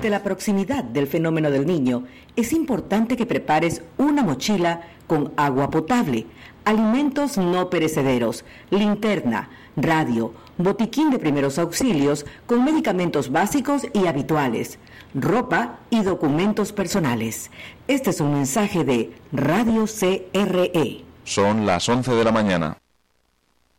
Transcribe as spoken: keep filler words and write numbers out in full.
Ante la proximidad del fenómeno del Niño, es importante que prepares una mochila con agua potable, alimentos no perecederos, linterna, radio, botiquín de primeros auxilios con medicamentos básicos y habituales, ropa y documentos personales. Este es un mensaje de Radio C R E. Son las once de la mañana.